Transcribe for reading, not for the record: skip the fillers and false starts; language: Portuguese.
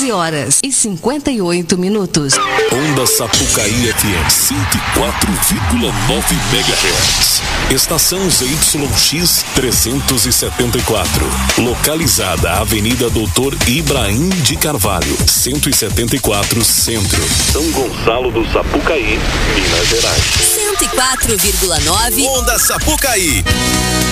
11h58. Onda Sapucaí FM 104,9 MHz. Estação ZYX 374. Localizada Avenida Doutor Ibrahim de Carvalho, 174 Centro, São Gonçalo do Sapucaí, Minas Gerais. 104,9 Onda Sapucaí.